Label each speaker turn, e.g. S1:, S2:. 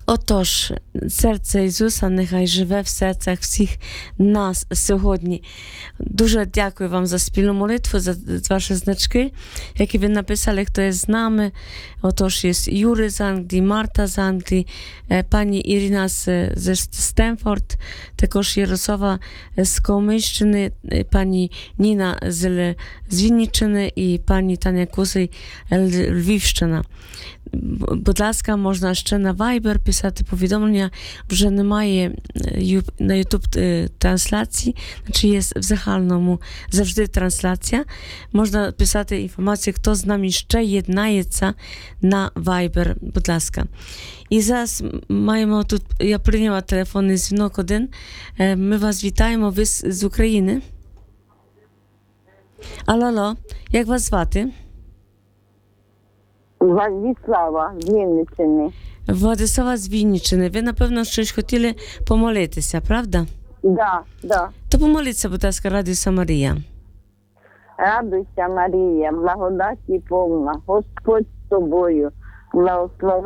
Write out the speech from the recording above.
S1: Отож, серце Ісуса нехай живе в серцях всіх нас сьогодні. Дуже дякую вам за спільну молитву, за ваші значки, які ви написали, хто є з нами. Отож, є Юрій з Англії, Марта з Англії, пані Ірина з Стемфорд, також Ярослава з Комищини, пані Ніна з Вінниччини і пані Таня Кузий Львівщина. Будь ласка, можна ще на Viber писати повідомлення, вже немає на YouTube трансляції, значить є в загальному завжди трансляція. Можна писати інформацію, хто з нами ще єднається на Viber, будь ласка. І зараз маємо тут, я прийняла телефонний дзвінок один. Ми вас вітаємо, ви з України. Алло, як вас звати?
S2: Владислава з Вінниччини.
S1: Владислава з Вінниччини. Ви, напевно, щось хотіли помолитися, правда?
S2: Да.
S1: То помоліться, будь ласка, радуйся, Марія.
S2: Радуйся, Марія, благодаті повна, Господь з тобою, благословена